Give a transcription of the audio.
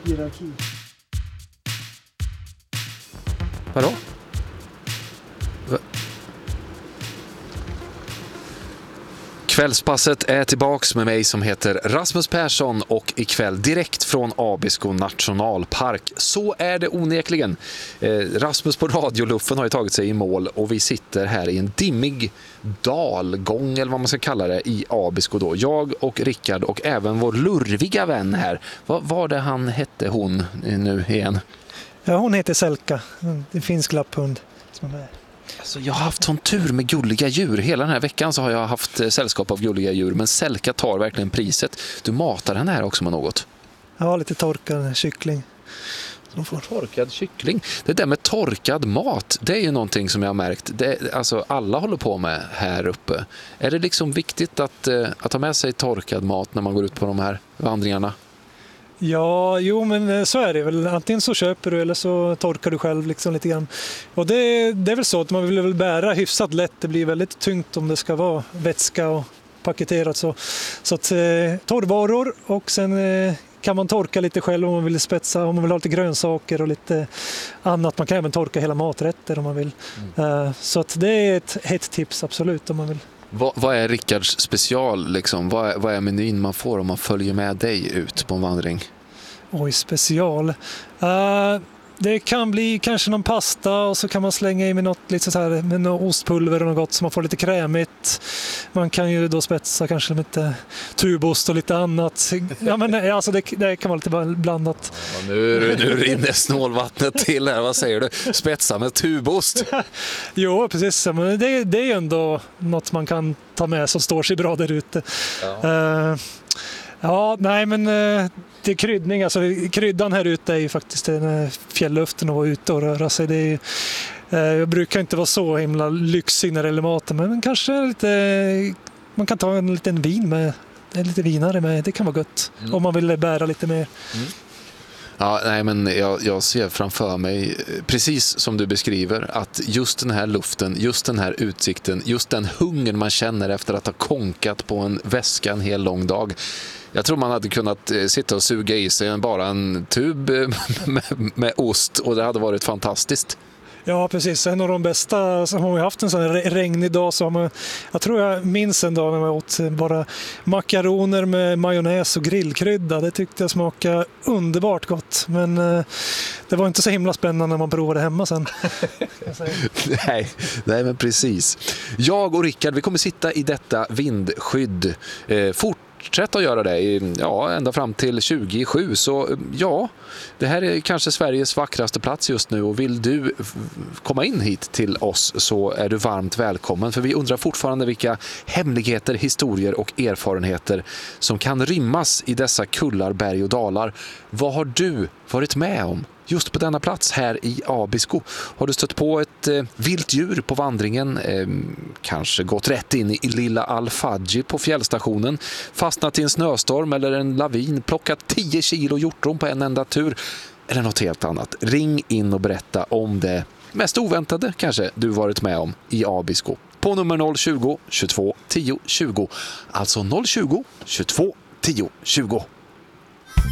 hierarki. Vadå? Kvällspasset är tillbaks med mig som heter Rasmus Persson och ikväll direkt från Abisko nationalpark. Så är det onekligen. Rasmus på radioluffen har ju tagit sig i mål och vi sitter här i en dimmig dalgång eller vad man ska kalla det i Abisko då. Jag och Rickard och även vår lurviga vän här. Vad var det han hette hon nu igen? Ja, hon heter Selka. Det finns lapphund som är med. Alltså, jag har haft sån tur med gulliga djur. Hela den här veckan så har jag haft sällskap av gulliga djur. Men Selka tar verkligen priset. Du matar henne här också med något. Ja, lite torkad kyckling. Torkad kyckling. Det där med torkad mat, det är ju någonting som jag har märkt. Alltså alla håller på med här uppe. Är det liksom viktigt att ha med sig torkad mat när man går ut på de här vandringarna? Ja, jo men så är det väl. Antingen så köper du eller så torkar du själv liksom lite grann. Och det är väl så att man vill väl bära hyfsat lätt. Det blir väldigt tungt om det ska vara vätska och paketerat så att torrvaror och sen kan man torka lite själv om man vill spetsa, om man vill ha lite grönsaker och lite annat. Man kan även torka hela maträtter om man vill. Så att det är ett hett tips absolut om man vill. Vad är Rickards special liksom? Vad är menyn man får om man följer med dig ut på en vandring? Oj, special. Det kan bli kanske någon pasta och så kan man slänga i med något lite så här med något ostpulver och något gott så man får lite krämigt. Man kan ju då spetsa kanske med lite tubost och lite annat. Ja men alltså det kan vara lite blandat. Ja, nu rinner snålvattnet till här. Vad säger du? Spetsa med tubost. Jo, precis. Men det är ju ändå något man kan ta med som står sig bra där ute. Ja. Ja, nej men det är kryddning. Alltså, kryddan här ute är ju faktiskt den fjällluften och vara ute och röra sig. Det är, jag brukar inte vara så himla lyxig när det gäller maten, men kanske lite, man kan ta en liten vin med, lite vinare med, det kan vara gott om man vill bära lite mer. Ja, nej, men jag ser framför mig, precis som du beskriver, att just den här luften, just den här utsikten, just den hungern man känner efter att ha konkat på en väska en hel lång dag. Jag tror man hade kunnat sitta och suga i sig bara en tub med ost och det hade varit fantastiskt. Ja, precis. En av de bästa som har vi haft en sån här regnig dag som jag tror jag minns en dag när jag åt bara makaroner med majonnäs och grillkrydda. Det tyckte jag smakade underbart gott. Men det var inte så himla spännande när man provade hemma sen. Nej, men precis. Jag och Rickard, vi kommer sitta i detta vindskydd fortsätta att göra det ända fram till 27. Så ja, det här är kanske Sveriges vackraste plats just nu och vill du komma in hit till oss så är du varmt välkommen, för vi undrar fortfarande vilka hemligheter, historier och erfarenheter som kan rymmas i dessa kullar, berg och dalar. Vad har du varit med om just på denna plats här i Abisko? Har du stött på ett vilt djur på vandringen? Kanske gått rätt in i lilla Al-Fadji på fjällstationen? Fastnat i en snöstorm eller en lavin? Plockat 10 kilo hjortron på en enda tur? Eller något helt annat? Ring in och berätta om det mest oväntade kanske du varit med om i Abisko. På nummer 020 22 10 20. Alltså 020 22 10 20.